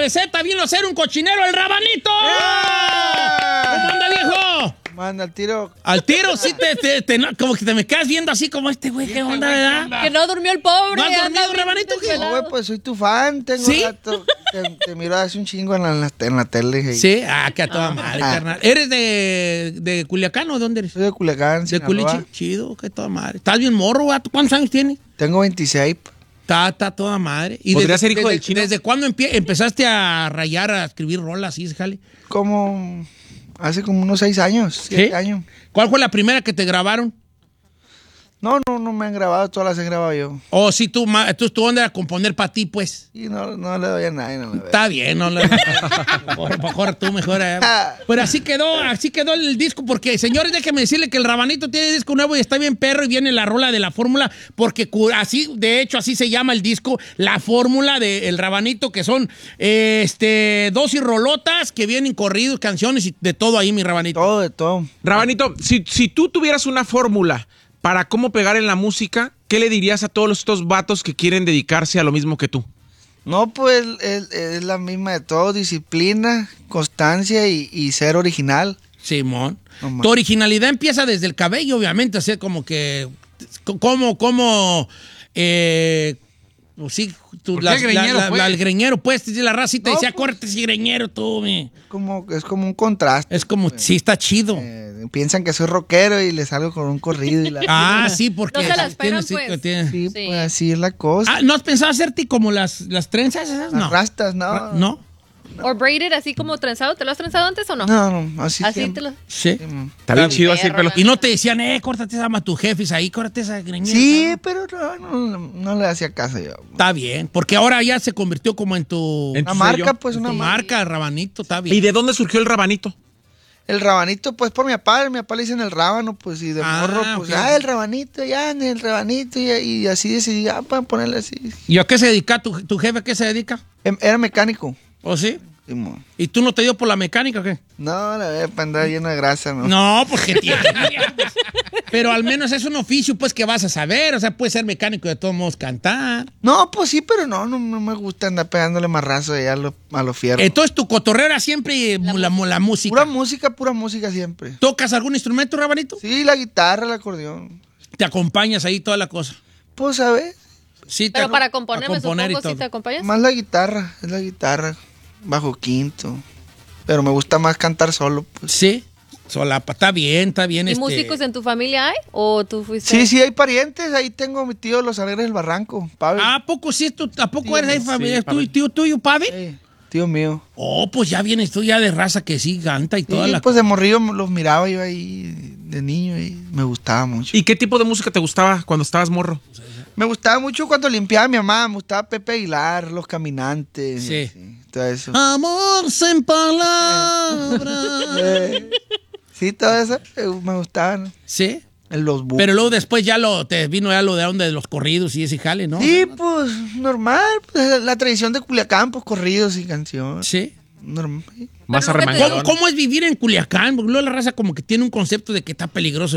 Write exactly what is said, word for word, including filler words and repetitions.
receta vino a ser un cochinero, el Rabanito. ¡Eh! ¿Cómo anda, viejo? Manda al tiro. Al tiro, sí, te, te, te, no, como que te me quedas viendo así como este güey, ¿qué onda, verdad? Que no durmió el pobre. ¿No has dormido, Rabanito? ¿Qué? No, güey, pues soy tu fan. Tengo ¿Sí? rato. Te, te miro hace un chingo en la, en la, en la tele. Hey. Sí, ah, que a toda madre, Ah. carnal. ¿Eres de, de Culiacán o de dónde eres? Soy de Culiacán, De Sinaloa. Culichi. Chido, que toda madre. ¿Estás bien morro, vato? ¿Cuántos años tienes? Tengo veintiséis. Está, está toda madre. ¿Y ¿Podría desde, ser hijo desde, del Chino? ¿Desde cuándo empie- empezaste a rayar, a escribir rolas así, jale? Como hace como unos seis años, siete ¿Sí? años. ¿Cuál fue la primera que te grabaron? No, no, no me han grabado, todas las he grabado yo. O si tú, ma- tú, tú onda a componer para ti, pues. Y no, no le doy a nadie, no le doy. Está bien, no le... mejor, mejor tú, mejor. eh. Pero así quedó, así quedó el disco, porque, señores, déjenme decirle que el Rabanito tiene disco nuevo y está bien perro y viene la rola de la fórmula, porque cu- así, de hecho, así se llama el disco, la fórmula del Rabanito, que son eh, este dos y rolotas que vienen corridos, canciones y de todo ahí, mi Rabanito. Todo, de todo. Rabanito, si, si tú tuvieras una fórmula para cómo pegar en la música, ¿qué le dirías a todos estos vatos que quieren dedicarse a lo mismo que tú? No, pues es, es la misma de todo, disciplina, constancia y, y ser original. Simón. No más. Tu originalidad empieza desde el cabello, obviamente, así como que, como, como, eh, pues sí, tú, ¿Por la, qué greñero, la- la- pues? la- el greñero, pues, dice la raza y te No, decía, pues. córrete ese greñero tú, mi. Como, es como un contraste. Es como, sí, está chido. Eh, piensan que soy rockero y les salgo con un corrido y la... Ah, sí, porque... No se la esperan, sí, pues. tiene- Sí, Sí. pues así es la cosa. Ah, ¿no has pensado hacerte como las, las trenzas esas? Las No. rastas, no. Ra- ¿No? O braided, así como trenzado. ¿Te lo has trenzado antes o no? No, no, así, Así siempre. te lo... Sí. Sí, man. Está bien chido así el pelo. Y no te decían, eh, córtate esa a tus jefes ahí, córtate esa greñera. Sí, pero no, no, no le hacía caso yo. Está bien, porque ahora ya se convirtió como en tu... En Una tu marca, sello. pues tu una marca. marca, Rabanito, está ¿Y bien. de dónde surgió el Rabanito? El rabanito, pues por mi papá, mi papá le dicen el rábano, pues y de Ah, morro, pues, ok. ah, el rabanito, ya, el rabanito, y, y así decidí, ah, para ponerle así. ¿Y a qué se dedica tu, tu jefe? ¿A qué se dedica? Em- Era mecánico. ¿O sí? Sí, mo. ¿Y tú no te dio por la mecánica o qué? No, la verdad, para andar lleno de grasa, ¿no? No, porque tiene. Pero al menos es un oficio, pues, que vas a saber. O sea, puedes ser mecánico y de todos modos cantar. No, pues sí, pero no, no, no me gusta andar pegándole marrazo allá a los a los fierros. Entonces, tu cotorrera siempre eh, la, la, la música. Pura música, pura música siempre. ¿Tocas algún instrumento, Rabanito? Sí, la guitarra, el acordeón. Te acompañas ahí toda la cosa. Pues, ¿sabes? Sí, te- Pero para componer, me componer y supongo, si todo. te acompañas. Más la guitarra, es la guitarra, bajo quinto. Pero me gusta más cantar solo, pues. Sí, solapa. Está bien, está bien. ¿Y este... músicos en tu familia hay? ¿O tú fuiste? Sí, sí, hay parientes. Ahí tengo a mi tío Los Alegres del Barranco, Pavel. ¿A poco sí? ¿Tú, ¿A poco Tío, eres ahí sí, familia? ¿Tú, Pavel. tío tuyo, Pavel? Sí, tío mío. Oh, pues ya vienes tú ya de raza que sí canta y toda Sí, la pues de morrillo los miraba yo ahí de niño y me gustaba mucho. ¿Y qué tipo de música te gustaba cuando estabas morro? Me gustaba mucho cuando limpiaba a mi mamá, me gustaba Pepe Aguilar, Los Caminantes. Sí. Todo eso. Amor sin palabras. Eh, sí, todo eso eh, me gustaban. Sí. Los bu- Pero luego después ya lo te vino ya lo de onda de los corridos y ese jale, ¿no? Sí, pues normal. Pues, la tradición de Culiacán, pues corridos y canciones. Sí. Normal. Más Pero nunca te arremangadón. ¿Cómo, ¿Cómo es vivir en Culiacán? Porque luego la raza como que tiene un concepto de que está peligroso